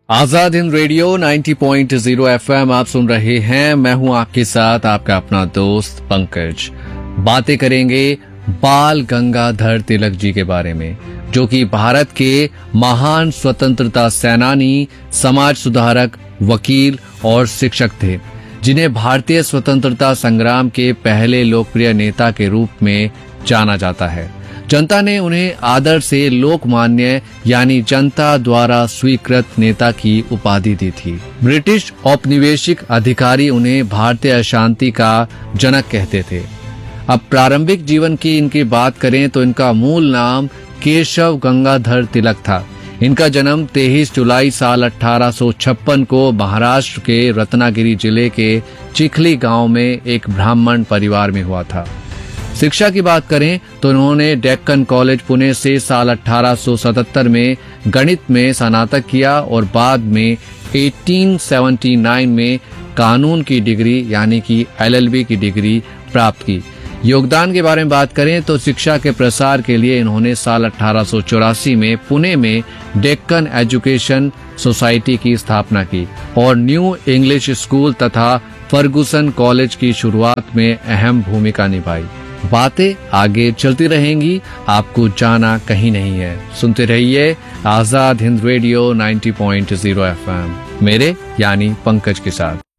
Azad Hind radio 90.0 FM आप सुन रहे हैं। मैं हूं आपके साथ आपका अपना दोस्त पंकज। बातें करेंगे बाल गंगाधर तिलक जी के बारे में, जो कि भारत के महान स्वतंत्रता सेनानी, समाज सुधारक, वकील और शिक्षक थे, जिन्हें भारतीय स्वतंत्रता संग्राम के पहले लोकप्रिय नेता के रूप में जाना जाता है। जनता ने उन्हें आदर से लोकमान्य यानी जनता द्वारा स्वीकृत नेता की उपाधि दी थी। ब्रिटिश औपनिवेशिक अधिकारी उन्हें भारतीय अशांति का जनक कहते थे। अब प्रारंभिक जीवन की इनकी बात करें तो इनका मूल नाम केशव गंगाधर तिलक था। इनका जन्म 23 जुलाई साल 1856 को महाराष्ट्र के रत्नागिरी जिले के चिखली गांव में एक ब्राह्मण परिवार में हुआ था। शिक्षा की बात करें तो उन्होंने डेक्कन कॉलेज पुणे से साल 1877 में गणित में स्नातक किया और बाद में 1879 में कानून की डिग्री यानी कि LLB की डिग्री प्राप्त की। योगदान के बारे में बात करें तो शिक्षा के प्रसार के लिए इन्होंने साल 1884 में पुणे में डेक्कन एजुकेशन सोसाइटी की स्थापना की और न्यू इंग्लिश स्कूल तथा फर्गुसन कॉलेज की शुरुआत में अहम भूमिका निभाई। बातें आगे चलती रहेंगी, आपको जाना कहीं नहीं है। सुनते रहिए आजाद हिंद रेडियो 90.0 एफएम, मेरे यानी पंकज के साथ।